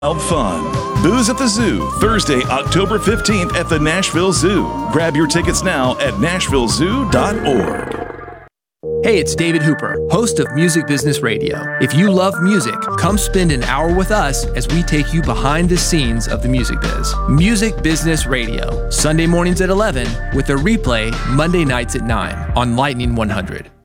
Wild fun. Booze at the Zoo, Thursday, October 15th at the Nashville Zoo. Grab your tickets now at nashvillezoo.org. Hey, it's David Hooper, host of Music Business Radio. If you love music, come spend an hour with us as we take you behind the scenes of the music biz. Music Business Radio, Sunday mornings at 11 with a replay Monday nights at 9 on Lightning 100.